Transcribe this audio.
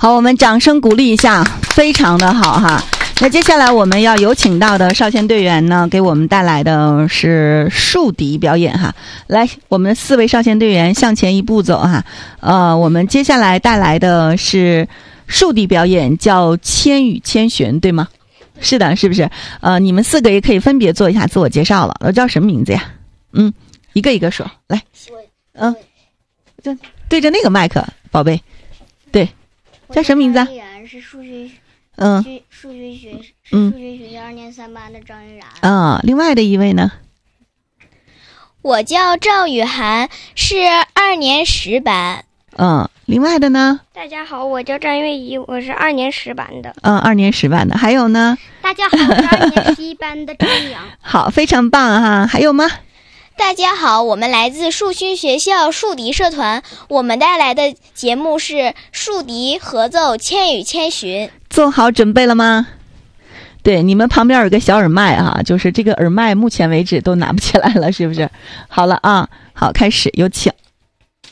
好，我们掌声鼓励一下，非常的好哈。那接下来我们要有请到的少先队员呢，给我们带来的是竖笛表演哈。来，我们4位少先队员向前一步走哈。我们接下来带来的是竖笛表演，叫千与千寻，对吗？是的，是不是？你们4个也可以分别做一下自我介绍了。叫什么名字呀？一个一个说，来。就对着那个麦克，宝贝。对，叫什么名字啊？ 是数学学校2年3班的张玉然。 另外的一位呢？ 我叫赵雨涵，是2年10班。 另外的呢？ 大家好，我叫张月怡，我是2年10班的。 2年10班的。还有呢？ 大家好，我是2年11班的张阳。 好，非常棒哈。还有吗？ 大家好，我们来自树勋学校竖笛社团，我们带来的节目是竖笛合奏《千与千寻》。 做好准备了吗？对，你们旁边有个小耳麦哈，就是这个耳麦目前为止都拿不起来了，是不是？好了啊，好，开始，有请。